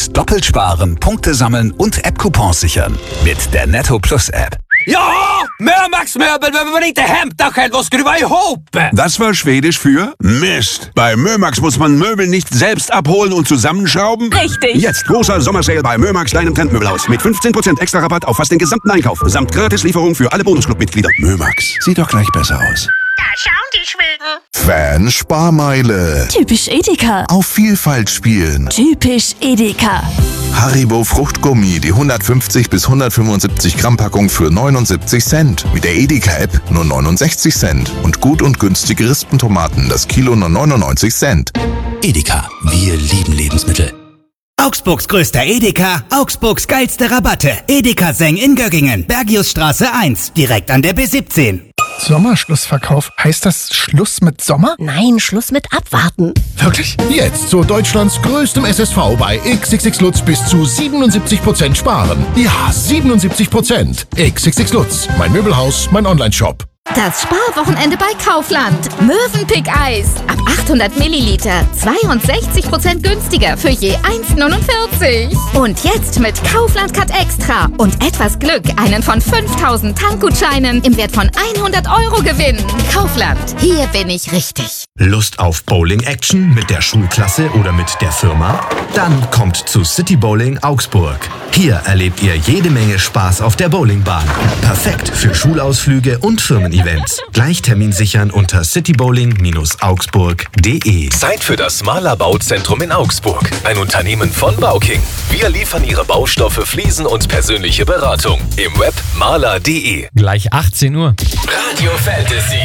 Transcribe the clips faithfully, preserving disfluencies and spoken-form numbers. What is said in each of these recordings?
Jetzt doppelt sparen, Punkte sammeln und App-Coupons sichern. Mit der Netto Plus App. Ja, Mömax-Möbel, wenn man nicht Hemdach was skruva ihop. Das war Schwedisch für Mist. Bei Mömax muss man Möbel nicht selbst abholen und zusammenschrauben. Richtig. Jetzt großer Sommersale bei Mömax kleinem Trendmöbelhaus mit fünfzehn Prozent extra Rabatt auf fast den gesamten Einkauf samt Gratislieferung für alle Bonusclub-Mitglieder. Mömax, sieht doch gleich besser aus. Da schauen die Schweden. Fan-Sparmeile. Typisch Edeka. Auf Vielfalt spielen. Typisch Edeka. Haribo Fruchtgummi, die hundertfünfzig bis hundertfünfundsiebzig Gramm Packung für neunundsiebzig Cent. Mit der Edeka-App nur neunundsechzig Cent. Und gut und günstige Rispentomaten, das Kilo nur neunundneunzig Cent. Edeka, wir lieben Lebensmittel. Augsburgs größter Edeka, Augsburgs geilste Rabatte. Edeka Seng in Göggingen, Bergiusstraße eins, direkt an der B siebzehn. Sommerschlussverkauf. Heißt das Schluss mit Sommer? Nein, Schluss mit Abwarten. Wirklich? Jetzt zu Deutschlands größtem S S V bei X X X Lutz bis zu siebenundsiebzig Prozent sparen. Ja, siebenundsiebzig Prozent. X X X Lutz, mein Möbelhaus, mein Onlineshop. Das Sparwochenende bei Kaufland. Mövenpick-Eis. Ab achthundert Milliliter. zweiundsechzig Prozent günstiger für je eins neunundvierzig. Und jetzt mit Kaufland Cut Extra. Und etwas Glück einen von fünftausend Tankgutscheinen im Wert von hundert Euro gewinnen. Kaufland. Hier bin ich richtig. Lust auf Bowling-Action mit der Schulklasse oder mit der Firma? Dann kommt zu City Bowling Augsburg. Hier erlebt ihr jede Menge Spaß auf der Bowlingbahn. Perfekt für Schulausflüge und Firmen-Events. Gleich Termin sichern unter citybowling augsburg punkt de. Zeit für das Mahler Bauzentrum in Augsburg. Ein Unternehmen von Bauking. Wir liefern Ihre Baustoffe, Fliesen und persönliche Beratung. Im Web mahler punkt de. Gleich achtzehn Uhr. Radio Fantasy.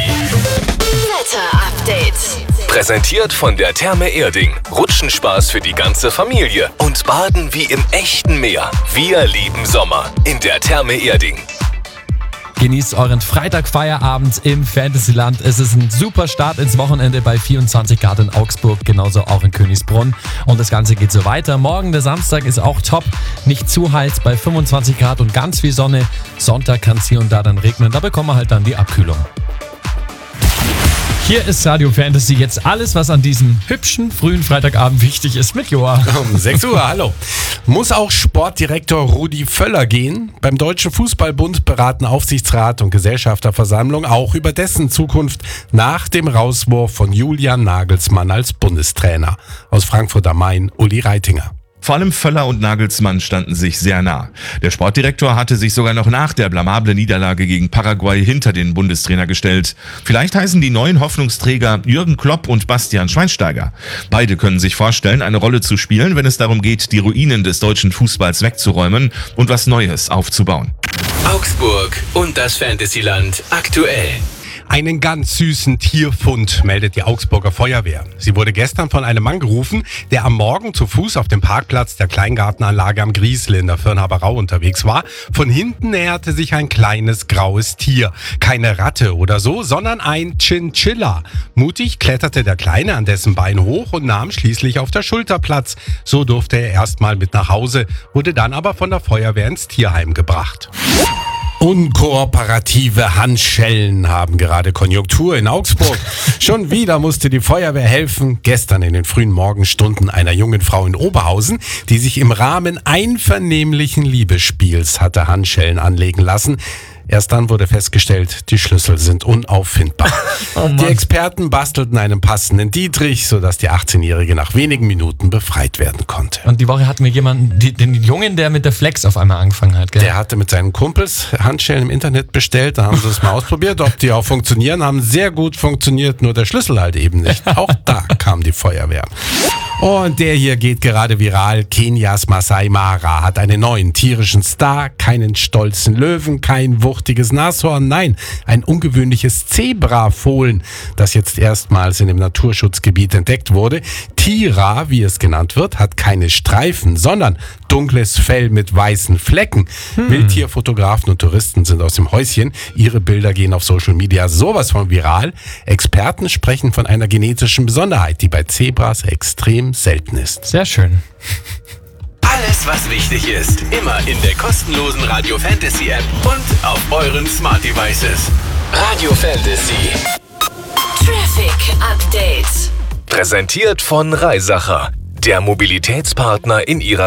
Wetter-Update. Präsentiert von der Therme Erding. Rutschenspaß für die ganze Familie. Und Baden wie im echten Meer. Wir lieben Sommer. In der Therme Erding. Genießt euren Freitagfeierabend im Fantasyland. Es ist ein super Start ins Wochenende bei vierundzwanzig Grad in Augsburg, genauso auch in Königsbrunn. Und das Ganze geht so weiter. Morgen, der Samstag, ist auch top. Nicht zu heiß bei fünfundzwanzig Grad und ganz viel Sonne. Sonntag kann es hier und da dann regnen. Da bekommen wir halt dann die Abkühlung. Hier ist Radio Fantasy, jetzt alles, was an diesem hübschen, frühen Freitagabend wichtig ist mit Joa. Um sechs Uhr, hallo. Muss auch Sportdirektor Rudi Völler gehen? Beim Deutschen Fußballbund beraten Aufsichtsrat und Gesellschafterversammlung auch über dessen Zukunft nach dem Rauswurf von Julian Nagelsmann als Bundestrainer. Aus Frankfurt am Main, Uli Reitinger. Vor allem Völler und Nagelsmann standen sich sehr nah. Der Sportdirektor hatte sich sogar noch nach der blamablen Niederlage gegen Paraguay hinter den Bundestrainer gestellt. Vielleicht heißen die neuen Hoffnungsträger Jürgen Klopp und Bastian Schweinsteiger. Beide können sich vorstellen, eine Rolle zu spielen, wenn es darum geht, die Ruinen des deutschen Fußballs wegzuräumen und was Neues aufzubauen. Augsburg und das Fantasyland aktuell. Einen ganz süßen Tierfund meldet die Augsburger Feuerwehr. Sie wurde gestern von einem Mann gerufen, der am Morgen zu Fuß auf dem Parkplatz der Kleingartenanlage am Griesel in der Firnhaber Au unterwegs war. Von hinten näherte sich ein kleines graues Tier. Keine Ratte oder so, sondern ein Chinchilla. Mutig kletterte der Kleine an dessen Bein hoch und nahm schließlich auf der Schulter Platz. So durfte er erstmal mit nach Hause, wurde dann aber von der Feuerwehr ins Tierheim gebracht. Unkooperative Handschellen haben gerade Konjunktur in Augsburg. Schon wieder musste die Feuerwehr helfen. Gestern in den frühen Morgenstunden einer jungen Frau in Oberhausen, die sich im Rahmen einvernehmlichen Liebesspiels hatte Handschellen anlegen lassen. Erst dann wurde festgestellt, die Schlüssel sind unauffindbar. Oh die Experten bastelten einen passenden Dietrich, sodass die achtzehnjährige nach wenigen Minuten befreit werden konnte. Und die Woche hatten wir jemanden, die, den Jungen, der mit der Flex auf einmal angefangen hat. Gell? Der hatte mit seinen Kumpels Handschellen im Internet bestellt, da haben sie es mal ausprobiert, ob die auch funktionieren, haben sehr gut funktioniert, nur der Schlüssel halt eben nicht. Auch da kam die Feuerwehr. Und der hier geht gerade viral. Kenias Masai Mara hat einen neuen tierischen Star, keinen stolzen Löwen, kein wuchtiges Nashorn, nein, ein ungewöhnliches Zebrafohlen, das jetzt erstmals in dem Naturschutzgebiet entdeckt wurde. Tira, wie es genannt wird, hat keine Streifen, sondern dunkles Fell mit weißen Flecken. Hm. Wildtierfotografen und Touristen sind aus dem Häuschen. Ihre Bilder gehen auf Social Media sowas von viral. Experten sprechen von einer genetischen Besonderheit, die bei Zebras extrem selten ist. Sehr schön. Alles, was wichtig ist, immer in der kostenlosen Radio Fantasy App und auf euren Smart Devices. Radio Fantasy. Traffic Update. Präsentiert von Reisacher, der Mobilitätspartner in ihrer